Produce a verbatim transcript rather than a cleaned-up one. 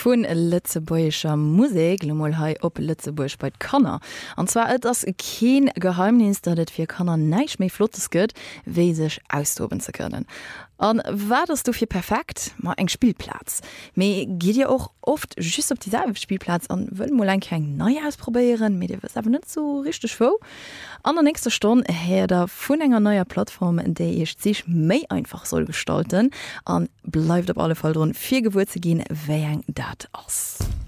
vun Lützebäuerscher Musik Lummel hai op Lützeburg bei Kanner. An zwar et ass keen Geheimnis, dat et fir Kanner neich méi flottes gëtt, wéi sech austoben ze können. An warst du fir perfekt ma eng Spielplatz. Mei giet dir auch oft just op dieselbe Spielplatz an wë mo eng keng neu ausprobieren, me Dir awer net so richtig wo. An der nächste Stunde her der vun enger neuer Plattform, in der ich sich méi einfach soll gestalten, an bleibt op alle Fall drin vier Gewürze gehen, wer dat ass.